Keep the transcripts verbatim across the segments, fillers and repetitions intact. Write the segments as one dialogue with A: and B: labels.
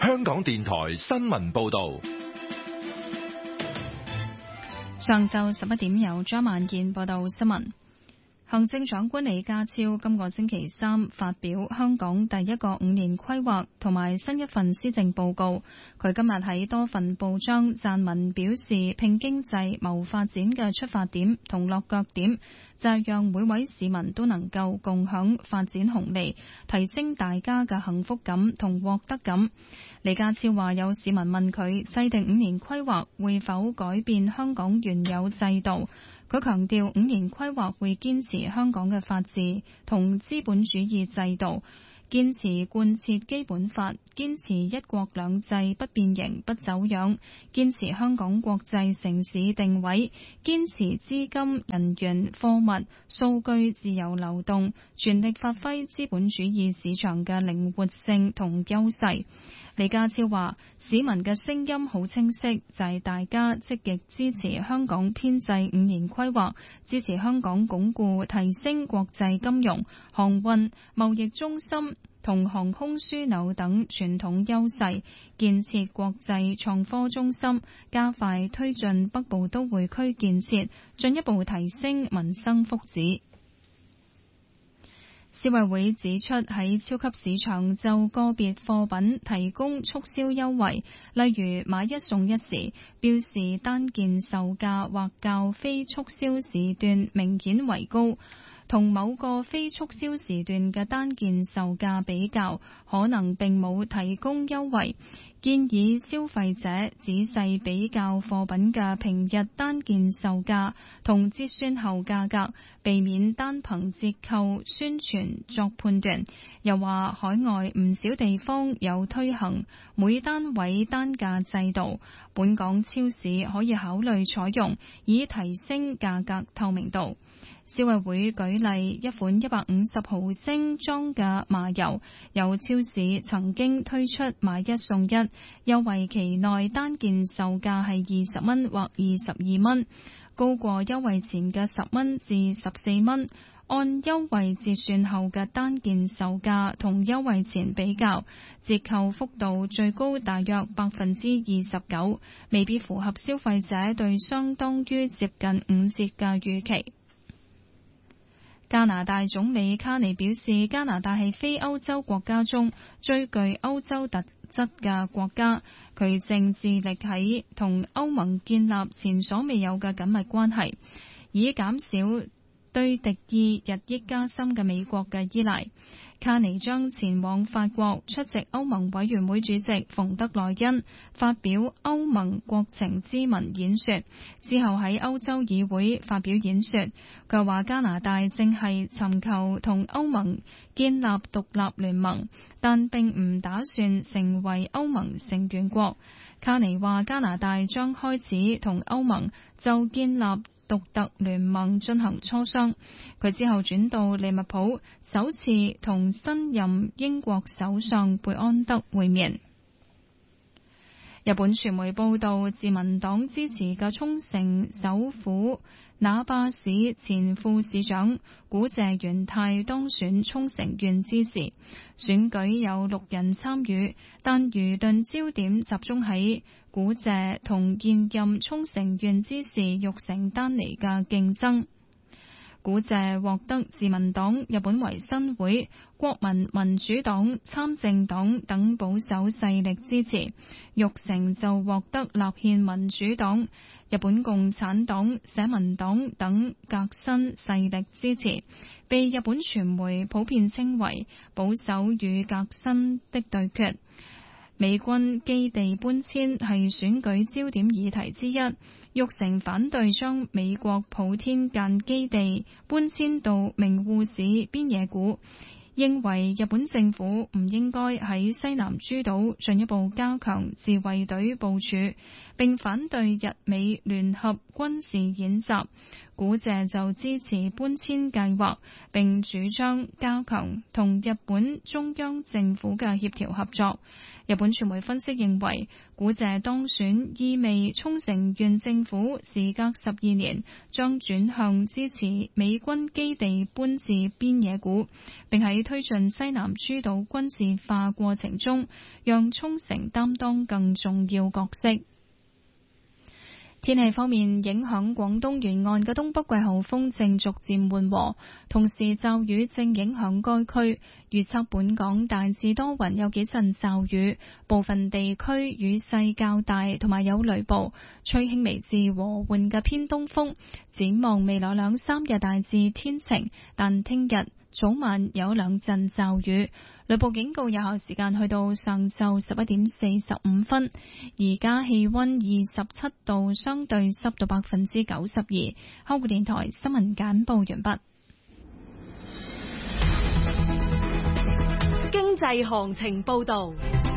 A: 香港電台新聞報道。
B: 上晝十一點由張萬健報道新聞。行政長官李家超今個星期三發表香港第一個五年規劃同埋新一份施政報告。佢今日喺多份報章撰文表示，拼經濟謀發展嘅出發點同落腳點就係讓每位市民都能夠共享發展紅利，提升大家嘅幸福感同獲得感。李家超話，有市民問佢制定五年規劃會否改變香港原有制度。佢強調五年規劃會堅持香港嘅法治同資本主義制度，堅持貫徹基本法，堅持一國兩制不變形不走樣，堅持香港國際城市定位，堅持資金、人員、貨物、數據自由流動，全力發揮資本主義市場嘅靈活性同優勢。李家超話，市民嘅聲音好清晰，就係大家積極支持香港編制五年規劃，支持香港鞏固提升國際金融、航運、貿易中心同航空樞紐等傳統優勢，建設國際創科中心，加快推進北部都會區建設，進一步提升民生福祉。消委會指出，喺超級市場就個別貨品提供促銷優惠，例如買一送一時，標示單件售價或較非促銷時段明顯為高，同某個非促銷時段嘅單件售價比較，可能並冇提供優惠。建議消費者仔細比較貨品嘅平日單件售價同折算後價格，避免單憑折扣宣傳作判斷。又話海外唔少地方有推行每單位單價制度，本港超市可以考慮採用，以提升價格透明度。消委會舉例，一款一百五十毫升裝嘅麻油，有超市曾經推出買一送一，優惠期內單件售價係二十蚊或二十二蚊，高過優惠前嘅十蚊至十四蚊。按優惠折算後嘅單件售價同優惠前比較，折扣幅度最高大約百分之二十九，未必符合消費者對相當於接近五折嘅預期。加拿大總理卡尼表示，加拿大係非歐洲國家中最具歐洲特質嘅國家，佢正致力喺同歐盟建立前所未有嘅緊密關係，以減少對敵意日益加深嘅美國嘅依賴。卡尼將前往法國出席歐盟委員會主席馮德萊恩發表歐盟國情咨文演說，之後喺歐洲議會發表演說。佢話加拿大正係尋求同歐盟建立獨立聯盟，但並唔打算成為歐盟成員國。卡尼話加拿大將開始同歐盟就建立獨特聯盟進行磋商。佢之後轉到利物浦，首次同新任英國首相貝安德會面。日本傳媒報道，自民黨支持嘅沖繩首府那霸市前副市長古謝元太當選沖繩縣知事。選舉有六人參與，但輿論焦點集中喺古謝同現任沖繩縣知事玉城丹尼嘅競爭。古謝獲得自民黨、日本維新會、國民民主黨、參政黨等保守勢力支持，玉城就獲得立憲民主黨、日本共產黨、社民黨等革新勢力支持，被日本傳媒普遍稱為保守與革新的對決。美軍基地搬遷係選舉焦點議題之一，玉城反對將美國普天間基地搬遷到名護市邊野古，認為日本政府唔應該喺西南諸島進一步加強自衛隊部署，並反對日美聯合軍事演習。 古謝就支持搬遷計劃，並主張加強同日本中央政府嘅協調合作。日本傳媒分析認為，古謝當選意味沖繩縣政府時隔十二年將轉向支持美軍基地搬至邊野古，並喺推進西南諸島軍事化過程中，讓沖繩擔當更重要角色。天氣方面，影響廣東沿岸嘅東北季候風正逐漸緩和，同時驟雨正影響該區。預測本港大致多雲，有幾陣驟雨，部分地區雨勢較大，同埋有雷暴，吹輕微至和緩嘅偏東風。展望未來兩三日大致天晴，但聽日早晚有兩陣驟雨，雷暴警告有效時間去到上晝十一點四十五分。而家氣溫二十七度，相對濕度百分之九十二。香港電台新聞簡報完畢。
C: 經濟行情報道。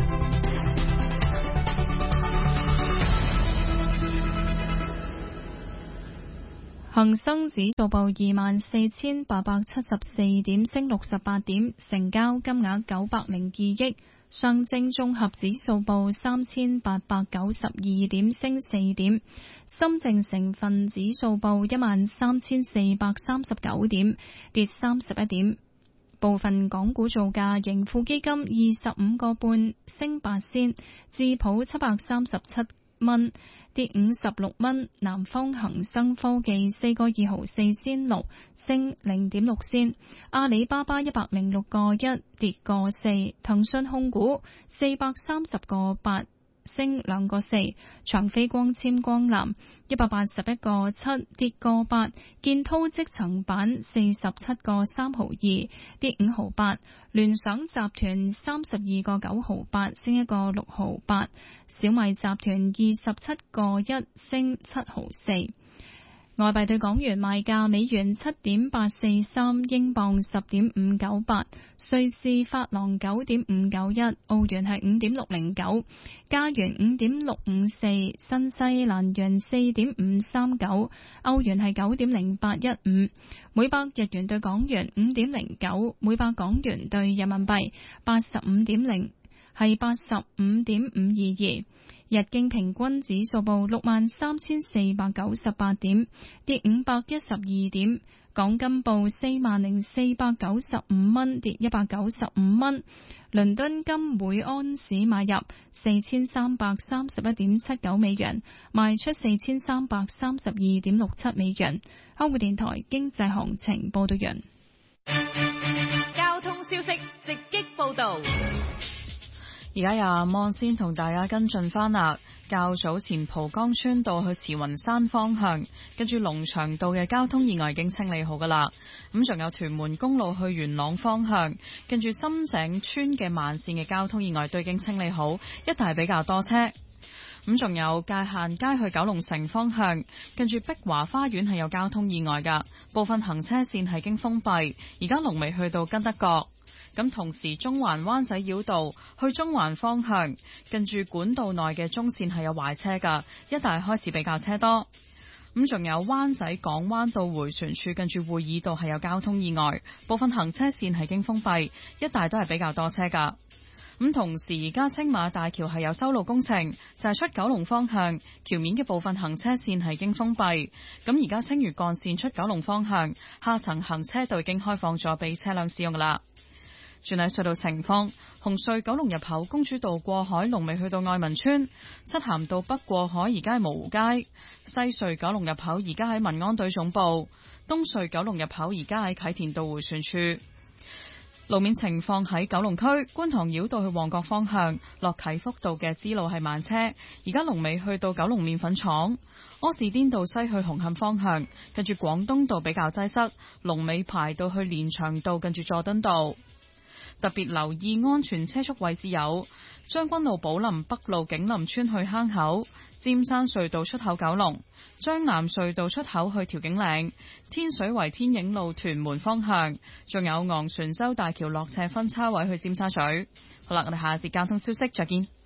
B: 恒生指數報二萬四千八百七十四點，升六十八點，成交金額九百零二億。上證綜合指數報三千八百九十二點，升四點。深證成分指數報一萬三千四百三十九點，跌三十一點。部分港股造價，盈富基金二十五個半升八仙，智普七百三十七蚊跌五十六蚊，南方恒生科技四個二毫四仙六升零點六仙，阿里巴巴一百零六個一跌個四，騰訊控股四百三十個八升兩個四，長飛光纖光纜一百八十一個七跌個八，建滔積層板四十七個三毫二跌五毫八，聯想集團三十二個九毫八升一個六毫八，小米集團二十七個一升七毫四。外幣對港元賣價：美元七點八四三，英鎊十點五九八，瑞士法郎九點五九一，澳元係五點六零九，加元五點六五四，新西蘭元四點五三九，歐元係九點零八一五，每百日元對港元五點零九，每百港元對人民幣八十五點零，係八十五點五二二。日經平均指數報六萬三千四百九十八點，跌五百一十二點。港金報四萬零四百九十五蚊，跌一百九十五蚊。倫敦金每安士買入四千三百三十一點七九美元，賣出四千三百三十二點六七美元。香港電台經濟行情報道完。
C: 交通消息直擊報道。
D: 而家有阿芒先同大家跟進翻啦。較早前蒲崗村道去慈雲山方向，跟住龍翔道嘅交通意外已經清理好噶啦。咁仲有屯門公路去元朗方向，跟住深井村嘅慢線嘅交通意外都已經清理好，一帶比較多車。咁仲有界限街去九龍城方向，跟住碧華花園係有交通意外噶，部分行車線係經封閉，而家龍尾去到根德角。咁同時中環灣仔繞道去中環方向，近住管道內嘅中線係有壞車噶，一帶開始比較車多。咁仲有灣仔港灣道回旋處近住會議道係有交通意外，部分行車線係經封閉，一帶都係比較多車噶。咁同時而家青馬大橋係有修路工程，就係、是、出九龍方向橋面嘅部分行車線係經封閉。咁而家青嶼幹線出九龍方向下層行車道已經開放咗俾車輛使用噶啦。轉喺隧道情況，紅隧九龍入口公主道過海龍尾去到愛民村，漆咸道北過海而家係蕪湖街，西隧九龍入口而家喺民安隊總部，東隧九龍入口而家喺啟田道迴旋處。路面情況喺九龍區觀塘繞道去旺角方向落啟福道嘅支路係慢車，而家龍尾去到九龍麵粉廠。柯士甸道西去紅磡方向，跟住廣東道比較擠塞，龍尾排到去連翔道近住佐敦道。特別留意安全車速位置有將軍澳寶林北路景林村去坑口、尖山隧道出口九龍、將南隧道出口去調景嶺、天水圍天影路屯門方向，仲有昂船洲大橋落斜分叉位去尖沙咀。好啦，我哋下一節交通消息再見。